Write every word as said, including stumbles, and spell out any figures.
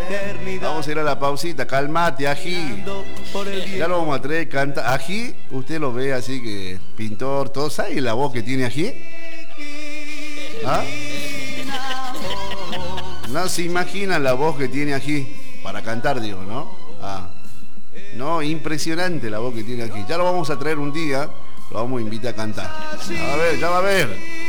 Vamos a ir a la pausita, calmate, Ají. Ya lo vamos a traer, canta. Ají, usted lo ve así que pintor, todo. ¿Sabe la voz que tiene Ají? ¿Ah? No se imaginan la voz que tiene Ají para cantar, digo, ¿no? Ah. No, impresionante la voz que tiene Ají. Ya lo vamos a traer un día, lo vamos a invitar a cantar. A ver, ya va a ver.